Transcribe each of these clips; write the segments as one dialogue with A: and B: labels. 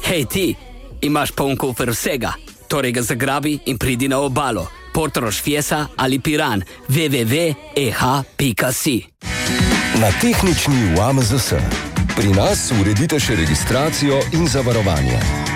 A: Hej ti, imaš poln kufer vsega, torej ga zagrabi in pridi na obalo. Portorož, Fiesa ali Piran, www.eh.si.
B: Na tehnični v AMZS. Pri nas uredite še registracijo in zavarovanje.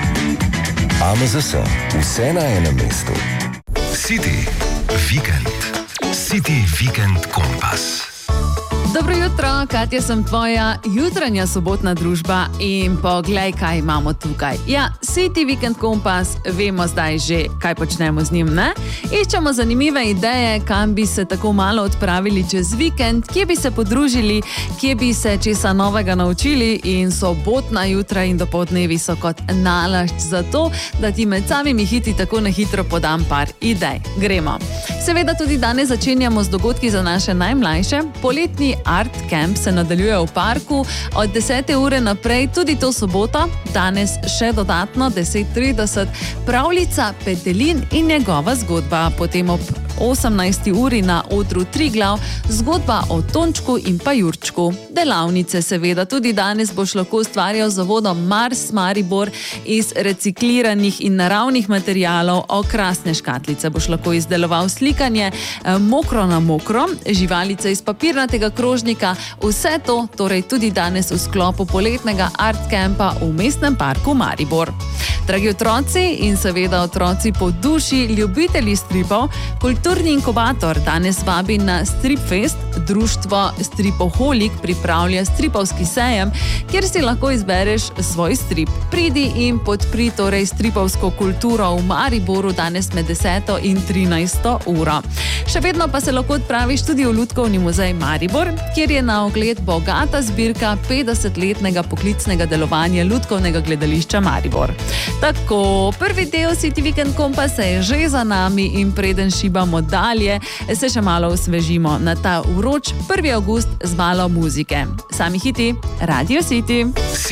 B: AMZS. Vse na enem mestu.
C: City Weekend. City Weekend Kompas.
D: Dobro jutro, Katja sem tvoja jutranja sobotna družba in poglej, kaj imamo tukaj. Ja, City Weekend Kompas, vemo zdaj že, kaj počnemo z njim, ne? Iščemo zanimive ideje, kam bi se tako malo odpravili čez vikend, kje bi se podružili, kje bi se česa novega naučili in sobotna jutra in dopoldnevi so kot nalašč za to, da ti med samimi hiti tako na hitro podam par idej. Gremo. Seveda tudi danes začenjamo z dogodki za naše najmlajše. Poletni Art Camp se nadaljuje v parku od 10. ure naprej, tudi to soboto, danes še dodatno 10:30, pravljica Petelin in njegova zgodba, potem ob 18. uri na odru Triglav, zgodba o Tončku in pa Jurčku. Delavnice seveda, tudi danes boš lahko ustvarjal z zavodom Mars Maribor iz recikliranih in naravnih materialov, okrasne škatlice boš lahko izdeloval, slikanje mokro na mokro, živalice iz papirnatega krožnika, vse to torej tudi danes v sklopu poletnega Art Campa v Mestnem parku Maribor. Dragi otroci in seveda otroci po duši, ljubitelji stripov, Kulturni inkubator danes vabi na Stripfest. Društvo Stripoholik pripravlja stripovski sejem, kjer si lahko izbereš svoj strip. Pridi in podpri torej stripovsko kulturo v Mariboru danes med 10. in 13. uro. Še vedno pa se lahko odpraviš tudi v Lutkovni muzej Maribor, kjer je na ogled bogata zbirka 50-letnega poklicnega delovanja Lutkovnega gledališča Maribor. Tako, prvi del City Weekend Kompasa je že za nami in preden šibamo dalje, se še malo osvežimo na ta vroč 1. avgust z malo muzike. Sami hiti, Radio City.